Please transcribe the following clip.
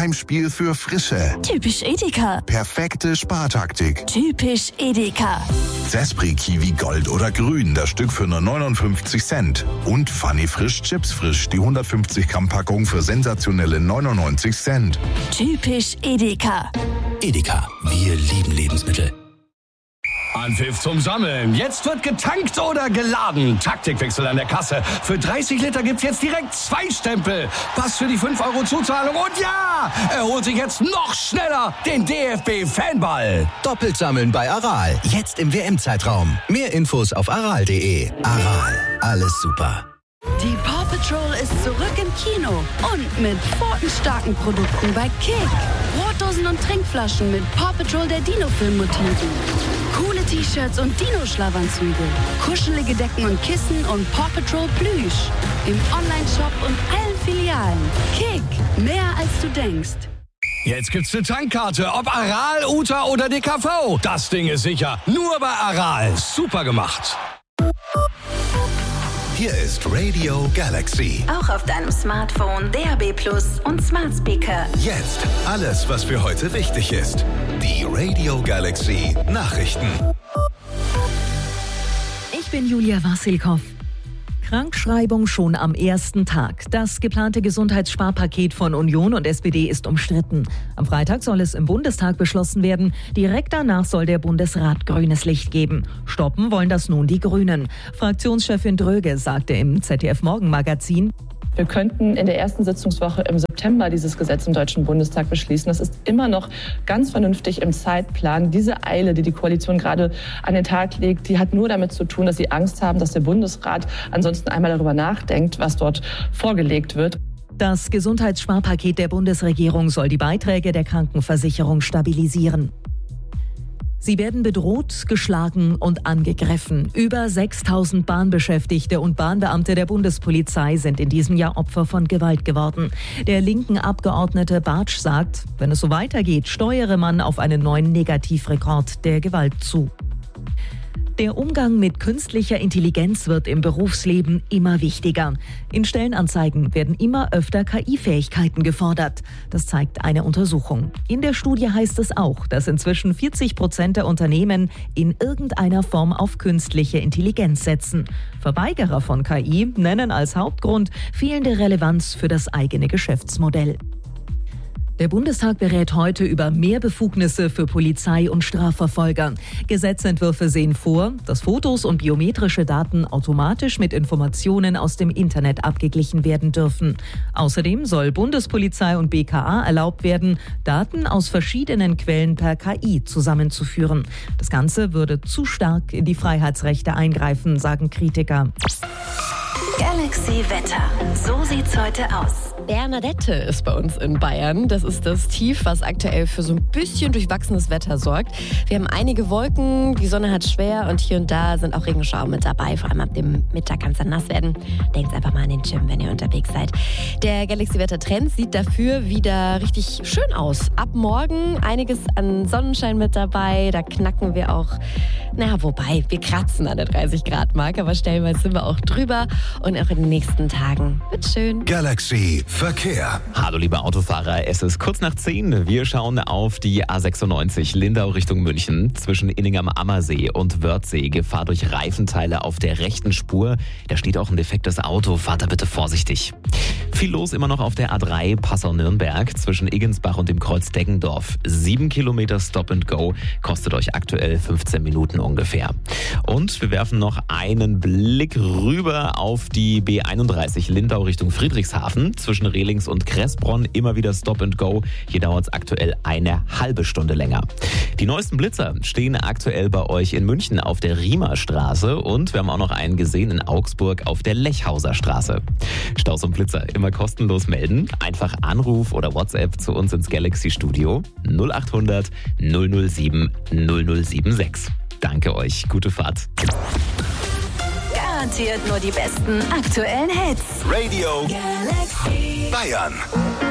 Heimspiel für Frische. Typisch Edeka. Perfekte Spartaktik. Typisch Edeka. Zespri Kiwi Gold oder Grün, das Stück für nur 59 Cent. Und Funny Frisch Chips Frisch, die 150 Gramm Packung für sensationelle 99 Cent. Typisch Edeka. Edeka, wir lieben Lebensmittel. Anpfiff zum Sammeln. Jetzt wird getankt oder geladen. Taktikwechsel an der Kasse. Für 30 Liter gibt's jetzt direkt 2 Stempel. Pass für die 5 € Zuzahlung. Und ja, er holt sich jetzt noch schneller den DFB-Fanball. Doppelt sammeln bei Aral. Jetzt im WM-Zeitraum. Mehr Infos auf aral.de. Aral, alles super. Die Paw Patrol ist zurück im Kino und mit pfotenstarken Produkten bei Kick. Brotdosen und Trinkflaschen mit Paw Patrol der Dino-Film-Motiven. Coole T-Shirts und Dino-Schlafanzüge. Kuschelige Decken und Kissen und Paw Patrol Plüsch. Im Online-Shop und allen Filialen. Kick, mehr als du denkst. Jetzt gibt's eine Tankkarte, ob Aral, Uta oder DKV. Das Ding ist sicher. Nur bei Aral. Super gemacht. Hier ist Radio Galaxy. Auch auf deinem Smartphone, DAB+ und Smart Speaker. Jetzt alles, was für heute wichtig ist. Die Radio Galaxy Nachrichten. Ich bin Julia Wassilkow. Krankschreibung schon am ersten Tag. Das geplante Gesundheitssparpaket von Union und SPD ist umstritten. Am Freitag soll es im Bundestag beschlossen werden. Direkt danach soll der Bundesrat grünes Licht geben. Stoppen wollen das nun die Grünen. Fraktionschefin Dröge sagte im ZDF-Morgenmagazin: Wir könnten in der ersten Sitzungswoche im September dieses Gesetz im Deutschen Bundestag beschließen. Das ist immer noch ganz vernünftig im Zeitplan. Diese Eile, die die Koalition gerade an den Tag legt, die hat nur damit zu tun, dass sie Angst haben, dass der Bundesrat ansonsten einmal darüber nachdenkt, was dort vorgelegt wird. Das Gesundheitssparpaket der Bundesregierung soll die Beiträge der Krankenversicherung stabilisieren. Sie werden bedroht, geschlagen und angegriffen. Über 6.000 Bahnbeschäftigte und Bahnbeamte der Bundespolizei sind in diesem Jahr Opfer von Gewalt geworden. Der linken Abgeordnete Bartsch sagt, wenn es so weitergeht, steuere man auf einen neuen Negativrekord der Gewalt zu. Der Umgang mit künstlicher Intelligenz wird im Berufsleben immer wichtiger. In Stellenanzeigen werden immer öfter KI-Fähigkeiten gefordert. Das zeigt eine Untersuchung. In der Studie heißt es auch, dass inzwischen 40% der Unternehmen in irgendeiner Form auf künstliche Intelligenz setzen. Verweigerer von KI nennen als Hauptgrund fehlende Relevanz für das eigene Geschäftsmodell. Der Bundestag berät heute über mehr Befugnisse für Polizei und Strafverfolger. Gesetzentwürfe sehen vor, dass Fotos und biometrische Daten automatisch mit Informationen aus dem Internet abgeglichen werden dürfen. Außerdem soll Bundespolizei und BKA erlaubt werden, Daten aus verschiedenen Quellen per KI zusammenzuführen. Das Ganze würde zu stark in die Freiheitsrechte eingreifen, sagen Kritiker. Galaxy Wetter. So sieht's heute aus. Bernadette ist bei uns in Bayern. Das ist das Tief, was aktuell für so ein bisschen durchwachsenes Wetter sorgt. Wir haben einige Wolken, die Sonne hat schwer und hier und da sind auch Regenschauer mit dabei. Vor allem ab dem Mittag kann es dann nass werden. Denkt einfach mal an den Gym, wenn ihr unterwegs seid. Der Galaxy-Wetter-Trend sieht dafür wieder richtig schön aus. Ab morgen einiges an Sonnenschein mit dabei. Da knacken wir auch, wobei, wir kratzen an der 30-Grad-Marke, aber stellenweise sind wir auch drüber. Und auch in den nächsten Tagen wird schön. Galaxy Verkehr. Hallo liebe Autofahrer, es ist kurz nach 10. Wir schauen auf die A96 Lindau Richtung München. Zwischen Inning am Ammersee und Wörthsee Gefahr durch Reifenteile auf der rechten Spur. Da steht auch ein defektes Auto, fahrt da bitte vorsichtig. Viel los immer noch auf der A3 Passau-Nürnberg zwischen Iggensbach und dem Kreuz Deggendorf. 7 Kilometer Stop and Go, kostet euch aktuell 15 Minuten ungefähr. Und wir werfen noch einen Blick rüber auf die B31 Lindau Richtung Friedrichshafen. Zwischen Rehlings und Kressbronn immer wieder Stop and Go. Hier dauert es aktuell eine halbe Stunde länger. Die neuesten Blitzer stehen aktuell bei euch in München auf der Riemerstraße und wir haben auch noch einen gesehen in Augsburg auf der Lechhauser Straße. Staus und Blitzer immer kostenlos melden. Einfach Anruf oder WhatsApp zu uns ins Galaxy Studio 0800 007 0076. Danke euch, gute Fahrt. Garantiert nur die besten aktuellen Hits. Radio Galaxy Bayern.